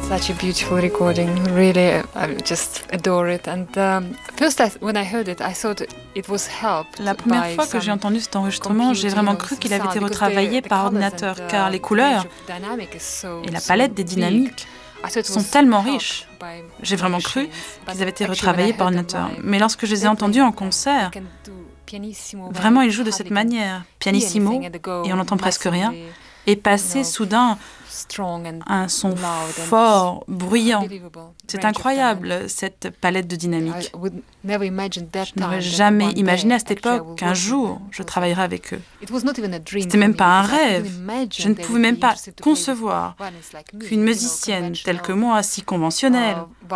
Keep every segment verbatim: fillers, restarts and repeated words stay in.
Such a beautiful recording. Really, I just adore it. And um, first, I, when I heard it, I thought it was helped. La première fois que j'ai entendu cet enregistrement, j'ai vraiment cru qu'il avait été retravaillé par ordinateur, car les couleurs et la palette des dynamiques sont tellement riches. J'ai vraiment cru qu'ils avaient été retravaillés par ordinateur. Mais lorsque je les ai entendus en concert, vraiment ils jouent de cette manière, pianissimo, et on n'entend presque rien, et passer soudain un son fort, bruyant. C'est incroyable, cette palette de dynamique. Je n'aurais jamais imaginé à cette époque qu'un jour, je travaillerais avec eux. C'était même pas un rêve. Je ne pouvais même pas concevoir qu'une musicienne telle que moi, si conventionnelle,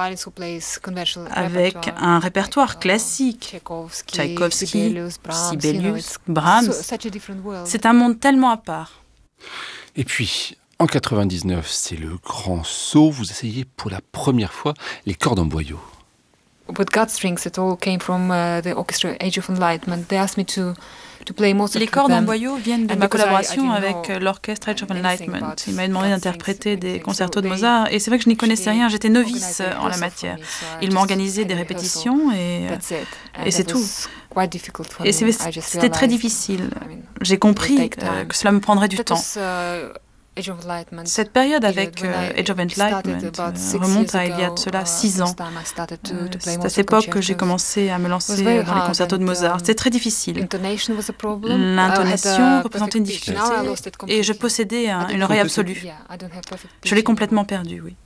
avec un répertoire classique, Tchaïkovski, Sibelius, Brahms, c'est un monde tellement à part. Et puis, en quatre-vingt-dix-neuf, c'est le grand saut. Vous essayez pour la première fois les cordes en boyau. With God Strings, it all came from uh, the orchestra Age of Enlightenment. They asked me to to play most of them. Les cordes en boyau viennent de ma collaboration avec l'orchestre Age of Enlightenment. Il m'a demandé d'interpréter des concertos de Mozart et c'est vrai que je n'y connaissais rien. J'étais novice en la matière. Ils m'ont organisé des répétitions et et c'est tout. Et c'était très difficile. J'ai compris euh, que cela me prendrait du temps. Cette période avec euh, Age of Enlightenment euh, remonte à il y a de cela six ans. Euh, c'est à cette époque que j'ai commencé à me lancer dans les concertos de Mozart. C'était très difficile. L'intonation représentait une difficulté et je possédais un, une oreille absolue. Je l'ai complètement perdue, oui.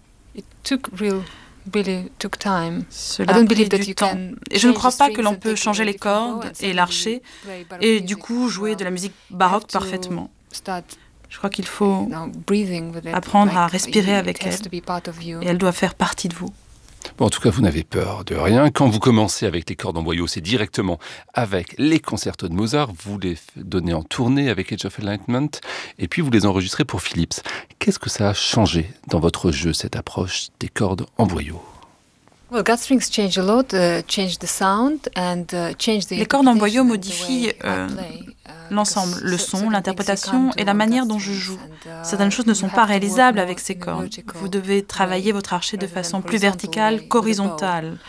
Cela a pris du temps. Et je ne crois pas que l'on peut changer les cordes et l'archer et du coup jouer de la musique baroque parfaitement. Je crois qu'il faut apprendre à respirer avec elle et elle doit faire partie de vous. Bon, en tout cas, vous n'avez peur de rien. Quand vous commencez avec les cordes en boyau, c'est directement avec les concertos de Mozart. Vous les donnez en tournée avec Age of Enlightenment et puis vous les enregistrez pour Philips. Qu'est-ce que ça a changé dans votre jeu, cette approche des cordes en boyau ? Les cordes en boyau modifient euh, l'ensemble, le son, l'interprétation et la manière dont je joue. Certaines choses ne sont pas réalisables avec ces cordes. Vous devez travailler votre archet de façon plus verticale qu'horizontale.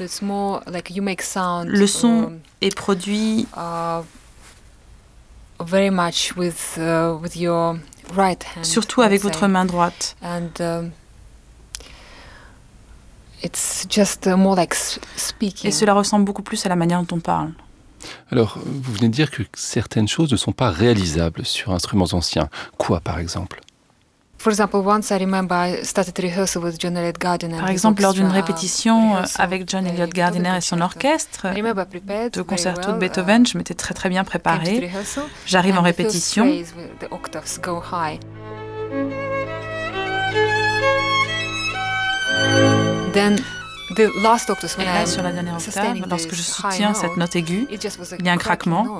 Le son est produit surtout avec votre main droite. It's just more like speaking. Et cela ressemble beaucoup plus à la manière dont on parle. Alors, vous venez de dire que certaines choses ne sont pas réalisables sur instruments anciens. Quoi, par exemple ? For example, once I remember I started rehearsal with John Elliott Gardiner. Par exemple, lors d'une répétition avec John Elliott Gardiner et son orchestre de concerto de Beethoven, je m'étais très très bien préparée. J'arrive en répétition. Then, the last octave, et là, sur la dernière octave, lorsque je soutiens cette note aiguë, il y a un craquement.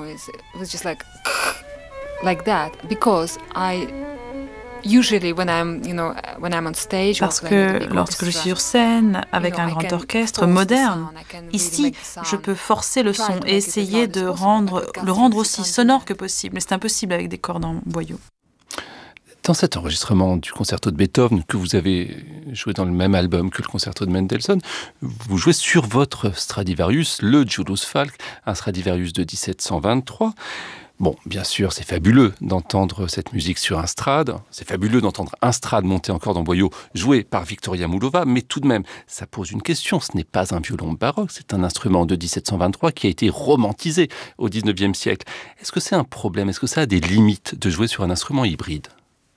Parce que lorsque je suis sur scène avec un grand orchestre moderne, ici, je peux forcer le son et essayer de rendre, le rendre aussi sonore que possible. Mais c'est impossible avec des cordes en boyau. Dans cet enregistrement du concerto de Beethoven que vous avez joué dans le même album que le concerto de Mendelssohn, vous jouez sur votre Stradivarius, le Julius Falk, un Stradivarius de dix-sept cent vingt-trois. Bon, bien sûr, c'est fabuleux d'entendre cette musique sur un strad, c'est fabuleux d'entendre un strad monté en corde en boyau joué par Victoria Moulova, mais tout de même, ça pose une question. Ce n'est pas un violon baroque, c'est un instrument de dix-sept cent vingt-trois qui a été romantisé au dix-neuvième siècle. Est-ce que c'est un problème ? Est-ce que ça a des limites de jouer sur un instrument hybride ?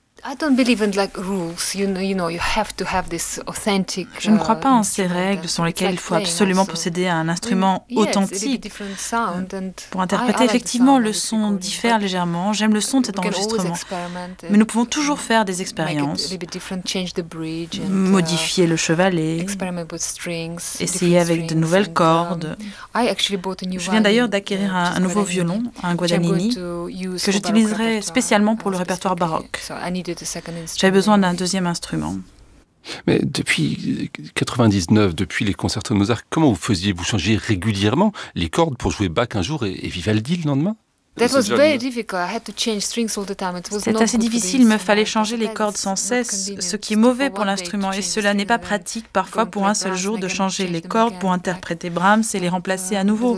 Je ne crois pas en ces règles selon lesquelles il faut absolument posséder un instrument authentique. Pour interpréter, effectivement, le son diffère légèrement. J'aime le son de cet enregistrement. Mais nous pouvons toujours faire des expériences, modifier le chevalet, essayer avec de nouvelles cordes. Je viens d'ailleurs d'acquérir un, un nouveau violon, un Guadagnini, que j'utiliserai spécialement pour le répertoire baroque. J'avais besoin d'un deuxième instrument. Mais depuis quatre-vingt-dix-neuf, depuis les concertos de Mozart, comment vous faisiez ? Vous changez régulièrement les cordes pour jouer Bach un jour et, et Vivaldi le lendemain ? C'était assez difficile, il me fallait changer les cordes sans cesse, ce qui est mauvais pour l'instrument, et cela n'est pas pratique parfois pour un seul jour de changer les cordes pour interpréter Brahms et les remplacer à nouveau.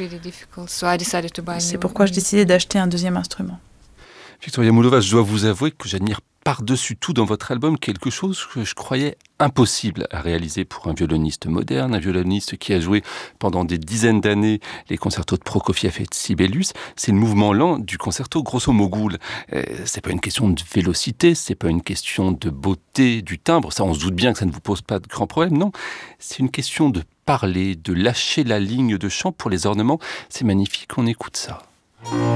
C'est pourquoi j'ai décidé d'acheter un deuxième instrument. Victoria Moulova, je dois vous avouer que j'admire par-dessus tout dans votre album quelque chose que je croyais impossible à réaliser pour un violoniste moderne, un violoniste qui a joué pendant des dizaines d'années les concertos de Prokofiev et de Sibelius. C'est le mouvement lent du concerto Grosso Mogoul. Euh, c'est pas une question de vélocité, c'est pas une question de beauté du timbre, ça on se doute bien que ça ne vous pose pas de grands problèmes, non. C'est une question de parler, de lâcher la ligne de chant pour les ornements. C'est magnifique, on écoute ça.